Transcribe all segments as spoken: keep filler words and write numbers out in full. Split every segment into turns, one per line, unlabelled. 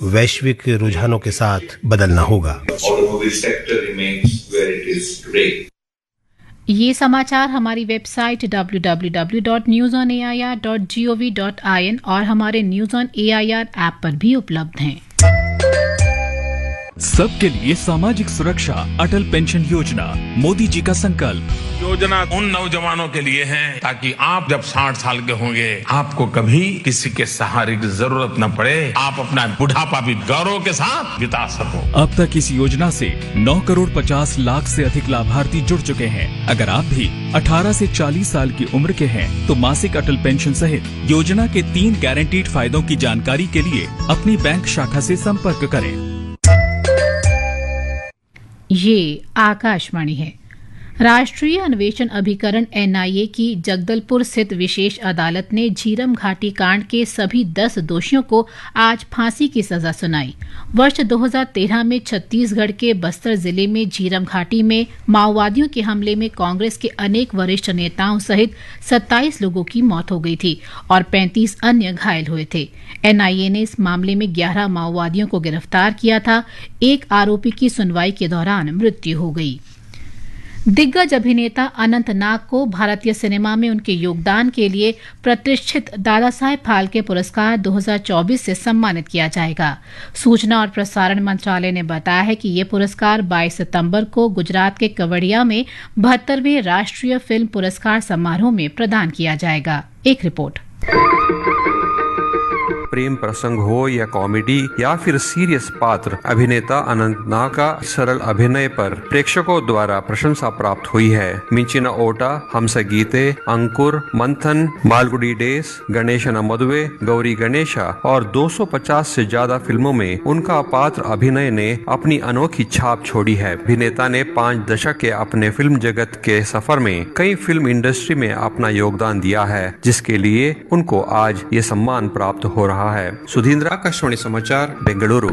वैश्विक रुझानों के साथ बदलना होगा।
ये समाचार हमारी website W W W dot news on A I R dot G O V dot I N और हमारे news on A I R app पर भी उपलब्ध हैं।
सबके लिए सामाजिक सुरक्षा, अटल पेंशन योजना, मोदी जी का संकल्प।
योजना उन नौजवानों के लिए है ताकि आप जब साठ साल के होंगे आपको कभी किसी के सहारे की जरूरत न पड़े, आप अपना बुढ़ापा भी गौरव के साथ बिता सको।
अब तक इस योजना से नौ करोड़ पचास लाख से अधिक लाभार्थी जुड़ चुके हैं। अगर आप भी अठारह से चालीस साल की उम्र के हैं तो मासिक अटल पेंशन सहित योजना के तीन गारंटीड फायदों की जानकारी के लिए अपनी बैंक शाखा से संपर्क करें।
ये आकाशवाणी है। राष्ट्रीय अन्वेषण अभिकरण एन आई ए की जगदलपुर स्थित विशेष अदालत ने झीरम घाटी कांड के सभी दस दोषियों को आज फांसी की सजा सुनाई। वर्ष दो हज़ार तेरह में छत्तीसगढ़ के बस्तर जिले में झीरम घाटी में माओवादियों के हमले में कांग्रेस के अनेक वरिष्ठ नेताओं सहित सत्ताईस लोगों की मौत हो गई थी और पैंतीस अन्य घायल हुए थे। एन आई ए ने इस मामले में ग्यारह माओवादियों को गिरफ्तार किया था। एक आरोपी की सुनवाई के दौरान मृत्यु हो गई। दिग्गज अभिनेता अनंत नाग को भारतीय सिनेमा में उनके योगदान के लिए प्रतिष्ठित दादा साहेब फाल्के पुरस्कार दो हज़ार चौबीस से सम्मानित किया जाएगा। सूचना और प्रसारण मंत्रालय ने बताया है कि ये पुरस्कार बाईस सितंबर को गुजरात के केवड़िया में बहत्तरवें राष्ट्रीय फिल्म पुरस्कार समारोह में प्रदान किया जाएगा। एक रिपोर्ट।
प्रेम प्रसंग हो या कॉमेडी या फिर सीरियस पात्र, अभिनेता अनंत नाग का सरल अभिनय पर प्रेक्षकों द्वारा प्रशंसा प्राप्त हुई है। मिंचिना ओटा, हमसे गीते, अंकुर, मंथन, मालगुडी डेज, गणेशना मधुवे, गौरी गणेशा और दो सौ पचास से ज्यादा फिल्मों में उनका पात्र अभिनय ने अपनी अनोखी छाप छोड़ी है। अभिनेता ने पाँच दशक के अपने फिल्म जगत के सफर में कई फिल्म इंडस्ट्री में अपना योगदान दिया है, जिसके लिए उनको आज ये सम्मान प्राप्त हो रहा है। सुधींद्र, आकाशवाणी समाचार, बेंगलुरु।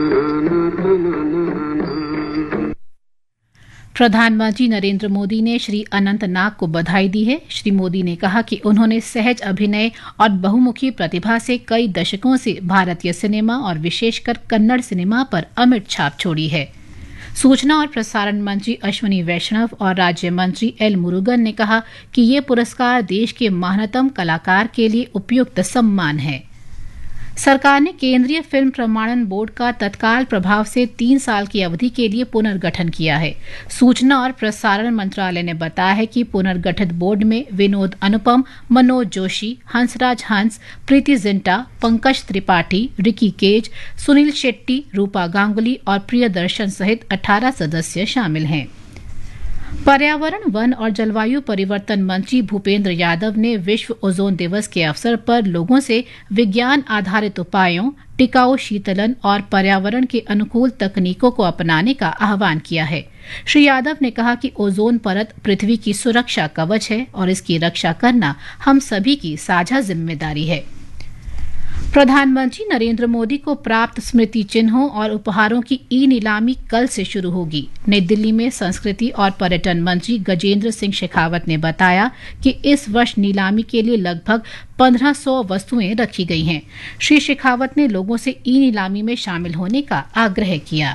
प्रधानमंत्री नरेंद्र मोदी ने श्री अनंत नाग को बधाई दी है। श्री मोदी ने कहा कि उन्होंने सहज अभिनय और बहुमुखी प्रतिभा से कई दशकों से भारतीय सिनेमा और विशेषकर कन्नड़ सिनेमा पर अमिट छाप छोड़ी है। सूचना और प्रसारण मंत्री अश्विनी वैष्णव और राज्य मंत्री एल मुरुगन ने कहा कि ये पुरस्कार देश के महानतम कलाकार के लिए उपयुक्त सम्मान है। सरकार ने केंद्रीय फिल्म प्रमाणन बोर्ड का तत्काल प्रभाव से तीन साल की अवधि के लिए पुनर्गठन किया है। सूचना और प्रसारण मंत्रालय ने बताया है कि पुनर्गठित बोर्ड में विनोद अनुपम, मनोज जोशी, हंसराज हंस, प्रीति जिंटा, पंकज त्रिपाठी, रिकी केज, सुनील शेट्टी, रूपा गांगुली और प्रियदर्शन सहित अठारह सदस्य शामिल हैं। पर्यावरण, वन और जलवायु परिवर्तन मंत्री भूपेंद्र यादव ने विश्व ओजोन दिवस के अवसर पर लोगों से विज्ञान आधारित उपायों, टिकाऊ शीतलन और पर्यावरण के अनुकूल तकनीकों को अपनाने का आह्वान किया है। श्री यादव ने कहा कि ओजोन परत पृथ्वी की सुरक्षा कवच है और इसकी रक्षा करना हम सभी की साझा जिम्मेदारी है। प्रधानमंत्री नरेंद्र मोदी को प्राप्त स्मृति चिन्हों और उपहारों की ई नीलामी कल से शुरू होगी। नई दिल्ली में संस्कृति और पर्यटन मंत्री गजेंद्र सिंह शेखावत ने बताया कि इस वर्ष नीलामी के लिए लगभग पंद्रह सौ वस्तुएं रखी गई हैं। श्री शेखावत ने लोगों से ई नीलामी में शामिल होने का आग्रह किया।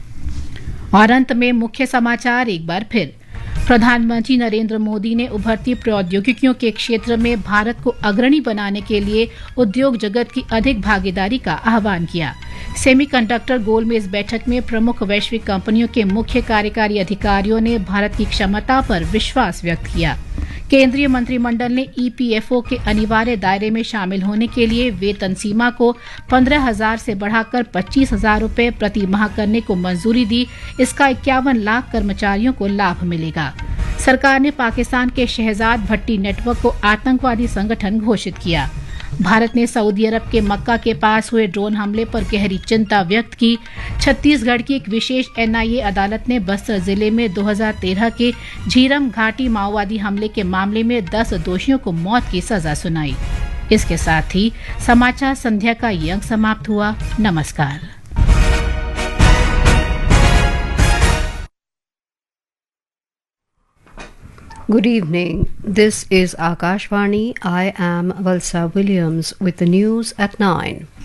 और अंत में मुख्य समाचार एक बार फिर। प्रधानमंत्री नरेंद्र मोदी ने उभरती प्रौद्योगिकियों के क्षेत्र में भारत को अग्रणी बनाने के लिए उद्योग जगत की अधिक भागीदारी का आह्वान किया। सेमीकंडक्टर गोलमेज बैठक में प्रमुख वैश्विक कंपनियों के मुख्य कार्यकारी अधिकारियों ने भारत की क्षमता पर विश्वास व्यक्त किया। केंद्रीय मंत्रिमंडल ने ई पी एफ ओ के अनिवार्य दायरे में शामिल होने के लिए वेतन सीमा को पंद्रह हजार से बढ़ाकर पच्चीस हजार रूपए प्रति माह करने को मंजूरी दी। इसका इक्यावन लाख कर्मचारियों को लाभ मिलेगा। सरकार ने पाकिस्तान के शहजाद भट्टी नेटवर्क को आतंकवादी संगठन घोषित किया। भारत ने सऊदी अरब के मक्का के पास हुए ड्रोन हमले पर गहरी चिंता व्यक्त की। छत्तीसगढ़ की एक विशेष एन आई ए अदालत ने बस्तर जिले में दो हज़ार तेरह के झीरम घाटी माओवादी हमले के मामले में दस दोषियों को मौत की सजा सुनाई। इसके साथ ही समाचार संध्या का ये अंक समाप्त हुआ। नमस्कार।
Good evening. This is Akashvani. I am Valsa Williams with the news at nine.